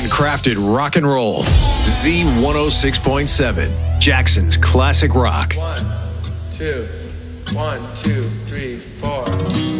handcrafted rock and roll. Z106.7, Jackson's classic rock. 1, 2, 1, 2, 3, 4.